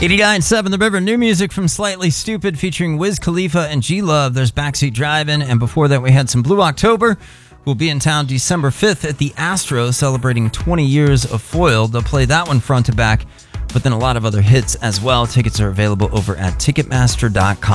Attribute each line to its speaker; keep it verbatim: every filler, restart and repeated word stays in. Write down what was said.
Speaker 1: eighty-nine point seven The River, new music from Slightly Stupid featuring Wiz Khalifa and G-Love. There's Backseat Drivin', and before that we had some Blue October. We'll be in town December fifth at the Astro celebrating twenty years of Foil. They'll play that one front to back, but then a lot of other hits as well. Tickets are available over at Ticketmaster dot com.